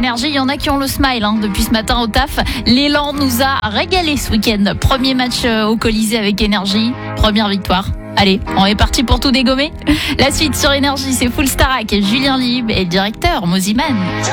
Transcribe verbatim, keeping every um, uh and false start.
Énergie, il y en a qui ont le smile hein, depuis ce matin au taf. L'élan nous a régalé ce week-end. Premier match au Colisée avec Énergie, première victoire. Allez, on est parti pour tout dégommer. La suite sur Énergie, c'est Full Starac, Julien Lieb et le directeur Moziman.